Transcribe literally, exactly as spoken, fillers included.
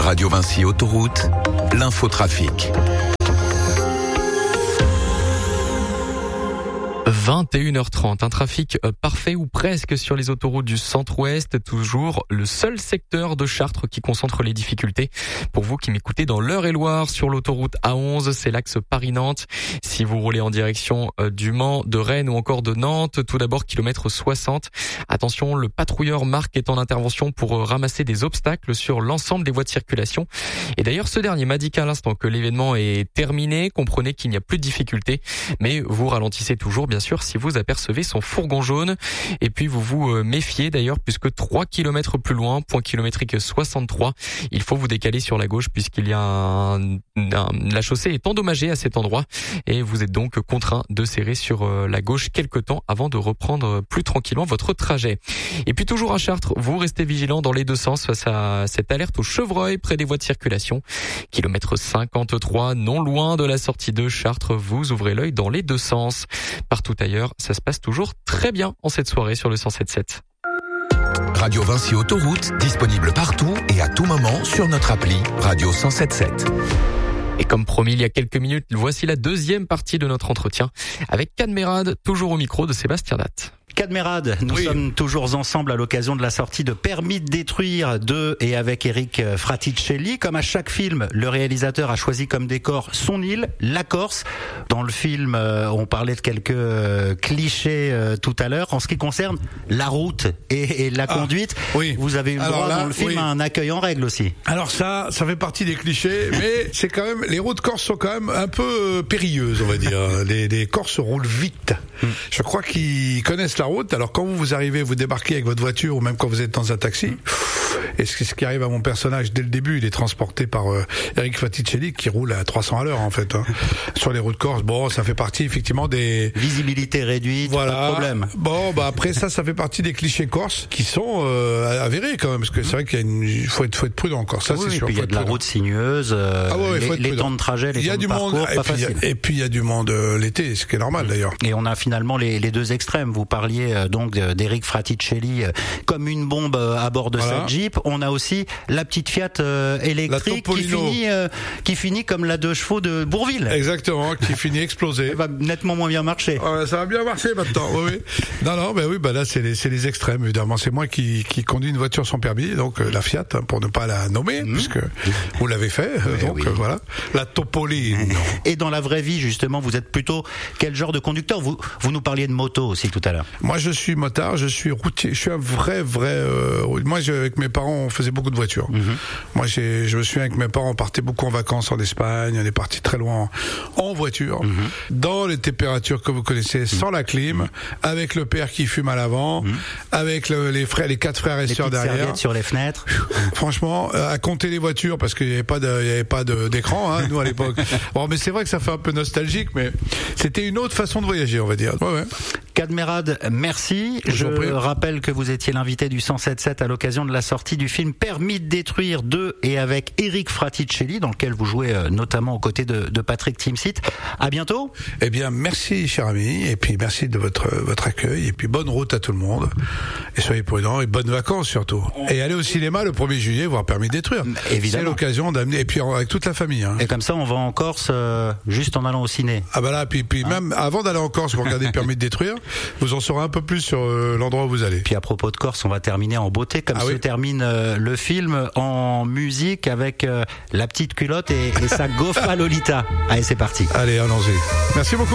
Radio Vinci Autoroute, l'infotrafic. vingt et une heures trente, un trafic parfait ou presque sur les autoroutes du centre-ouest, toujours le seul secteur de Chartres qui concentre les difficultés. Pour vous qui m'écoutez dans l'Eure-et-Loire, sur l'autoroute A onze, c'est l'axe Paris-Nantes. Si vous roulez en direction du Mans, de Rennes ou encore de Nantes, tout d'abord kilomètre soixante. Attention, le patrouilleur Marc est en intervention pour ramasser des obstacles sur l'ensemble des voies de circulation. Et d'ailleurs, ce dernier m'a dit qu'à l'instant que l'événement est terminé, comprenez qu'il n'y a plus de difficultés, mais vous ralentissez toujours, bien sûr, si vous apercevez son fourgon jaune. Et puis vous vous méfiez d'ailleurs, puisque trois kilomètres plus loin, point kilométrique soixante-trois, il faut vous décaler sur la gauche puisqu'il y a un, un, la chaussée est endommagée à cet endroit et vous êtes donc contraint de serrer sur la gauche quelque temps avant de reprendre plus tranquillement votre trajet. Et puis toujours à Chartres, vous restez vigilant dans les deux sens face à cette alerte au chevreuil près des voies de circulation. Kilomètre cinquante-trois, non loin de la sortie de Chartres, vous ouvrez l'œil dans les deux sens. Partout ailleurs, ça se passe toujours très bien en cette soirée sur le cent sept sept. Radio Vinci Autoroute, disponible partout et à tout moment sur notre appli Radio cent sept sept. Et comme promis il y a quelques minutes, voici la deuxième partie de notre entretien avec Cadmerade, toujours au micro de Sébastien Datte. Cadmerade, nous oui. sommes toujours ensemble à l'occasion de la sortie de Permis de détruire de et avec Eric Fraticelli. Comme à chaque film, le réalisateur a choisi comme décor son île, la Corse. Dans le film, on parlait de quelques clichés tout à l'heure. En ce qui concerne la route et, et la ah, conduite, oui. vous avez eu le Alors droit là, dans le film oui. à un accueil en règle aussi. Alors ça, ça fait partie des clichés, mais c'est quand même, les routes corses sont quand même un peu périlleuses, on va dire. Les, les Corses roulent vite. Hum. Je crois qu'ils connaissent la route. Alors quand vous, vous arrivez, vous débarquez avec votre voiture ou même quand vous êtes dans un taxi, et ce qui arrive à mon personnage dès le début, il est transporté par euh, Eric Fraticelli qui roule à trois cents à l'heure en fait hein, sur les routes corses. Bon, ça fait partie effectivement des visibilité réduite, voilà. Pas de problème. Bon, bah après ça, ça fait partie des clichés corses qui sont euh, avérés quand même, parce que c'est vrai qu'il y a une, il faut être, faut être prudent encore. Ça, oui, c'est et sûr. puis il y a de la route sinueuse, euh, ah ouais, les, les temps de trajet, les temps de parcours, monde, pas facile. Et puis il y a du monde euh, l'été, ce qui est normal d'ailleurs. Et on a finalement les, les deux extrêmes. Vous parliez euh, donc d'Eric Fraticelli euh, comme une bombe euh, à bord de voilà. cette Jeep. On a aussi la petite Fiat euh, électrique qui finit, euh, qui finit comme la deux chevaux de Bourville. Exactement, qui finit explosée. Elle va nettement moins bien marcher. Ouais, ça va bien marcher maintenant. Oui, oui. Non, non, ben oui, ben là c'est les, c'est les extrêmes évidemment. C'est moi qui, qui conduis une voiture sans permis, donc euh, la Fiat hein, pour ne pas la nommer, mmh. puisque vous l'avez fait. Euh, donc oui. euh, voilà, la Topolino. Et dans la vraie vie justement, vous êtes plutôt quel genre de conducteur ? Vous, vous nous parliez de moto aussi tout à l'heure. Moi, je suis motard, je suis routier, je suis un vrai, vrai. Euh, moi, je, avec mes parents, on faisait beaucoup de voitures. Mm-hmm. Moi, j'ai, je me souviens que mes parents partaient beaucoup en vacances en Espagne. On est partis très loin en, en voiture, mm-hmm. dans les températures que vous connaissez, mm-hmm. sans la clim, mm-hmm. avec le père qui fume à l'avant, mm-hmm. avec le, les frères, les quatre frères et sœurs derrière. Sur les fenêtres. Franchement, à compter les voitures parce qu'il n'y avait pas de, il y avait pas de, d'écran, hein, nous à l'époque. Bon, mais c'est vrai que ça fait un peu nostalgique, mais c'était une autre façon de voyager, on va dire. Ouais, ouais. Cadmerade, merci. Je, Je rappelle que vous étiez l'invité du cent sept sept à l'occasion de la sortie du film Permis de détruire de et avec Eric Fraticelli, dans lequel vous jouez notamment aux côtés de, de Patrick Timsit. À bientôt. Eh bien, merci, cher ami, et puis merci de votre votre accueil, et puis bonne route à tout le monde, et soyez prudents, et bonnes vacances surtout. Et allez au cinéma le premier juillet voir Permis de détruire. Évidemment. C'est l'occasion d'amener, et puis avec toute la famille. Hein. Et comme ça, on va en Corse euh, juste en allant au ciné. Ah bah là, puis, puis hein? même avant d'aller en Corse, vous regardez Permis de détruire. Vous en saurez un peu plus sur euh, l'endroit où vous allez. Puis à propos de Corse, on va terminer en beauté, comme ah se oui. termine euh, le film, en musique avec euh, la petite culotte et, et sa Gofa Lolita. Allez, c'est parti. Allez, allons-y. Merci beaucoup.